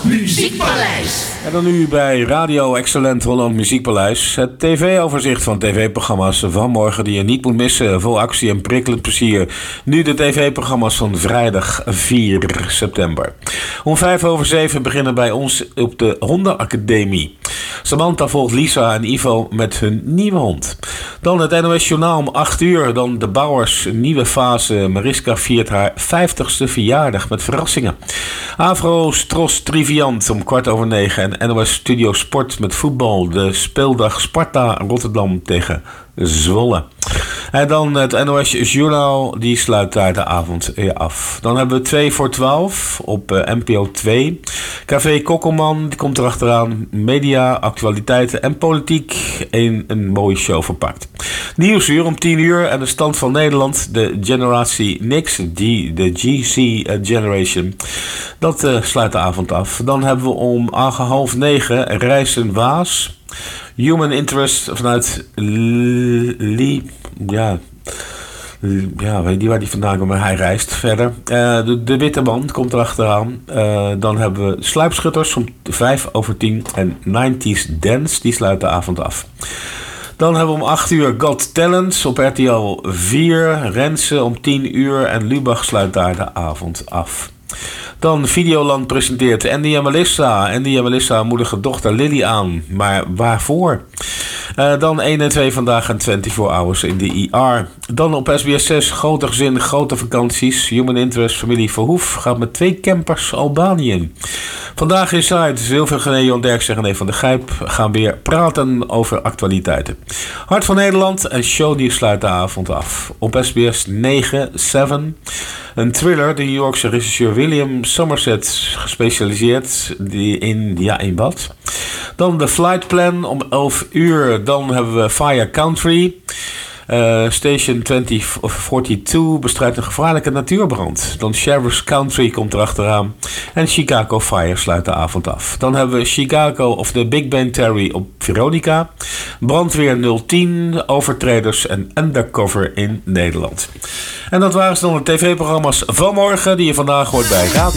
Muziekpaleis. En dan nu bij Radio Excellent Holland Muziekpaleis. Het tv-overzicht van tv-programma's van morgen die je niet moet missen. Vol actie en prikkelend plezier. Nu de tv-programma's van vrijdag 4 september. Om 7:05 beginnen bij ons op de Hondenacademie. Samantha volgt Lisa en Ivo met hun nieuwe hond. Dan het NOS Journaal om 8 uur. Dan de Bouwers, een nieuwe fase. Mariska viert haar 50ste verjaardag met verrassingen. Avro Stros Triviant om 8:15. En NOS Studio Sport met voetbal. De speeldag Sparta Rotterdam tegen Zwolle. En dan het NOS Journaal, die sluit daar de avond af. Dan hebben we 2 voor 12 op NPO 2. Café Kokkelman, die komt erachteraan. Media, actualiteiten en politiek in een mooie show verpakt. Nieuwsuur om 10 uur en de stand van Nederland. De generatie Nix, de GC Generation. Dat sluit de avond af. Dan hebben we om 8:30 Reizen Waas. Human Interest vanuit weet niet waar die vandaan komt, maar hij reist verder. De Witte Man komt erachteraan. Dan hebben we Sluipschutters om 5:10 en 90s Dance, die sluit de avond af. Dan hebben we om 8 uur Got Talent op RTL 4. Rensen om 10 uur en Lubach sluit daar de avond af. Dan Videoland presenteert Andy en Melissa. Andy en Melissa moedigen dochter Lily aan. Maar waarvoor? Dan 1 en 2 vandaag en 24 Hours in de ER. Dan op SBS 6 grote gezin, grote vakanties. Human Interest, familie Verhoef gaat met 2 campers Albanië in. Vandaag Inside, Wilfried Jon Derksen en René van der Gijp gaan weer praten over actualiteiten. Hart van Nederland en show die sluit de avond af. Op SBS 9, 7. Een thriller, de New Yorkse regisseur William Somerset gespecialiseerd in wat. Dan de Flight Plan om 11 uur. Dan hebben we Fire Country. Station 2042 bestrijdt een gevaarlijke natuurbrand. Dan Sheriff's Country komt erachteraan. En Chicago Fire sluit de avond af. Dan hebben we Chicago of the Big Bang Theory op Veronica. Brandweer 010, Overtreders en Undercover in Nederland. En dat waren dan de tv-programma's van morgen die je vandaag hoort bij Radio.